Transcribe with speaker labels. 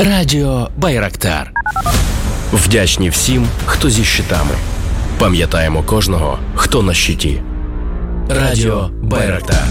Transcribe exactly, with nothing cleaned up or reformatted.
Speaker 1: Радіо Байрактар. Вдячні всім, хто зі щитами. Пам'ятаємо кожного, хто на щиті. Радіо Байрактар.